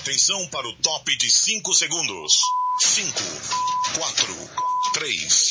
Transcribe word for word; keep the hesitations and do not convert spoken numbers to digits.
Atenção para o top de cinco segundos. cinco, quatro, três,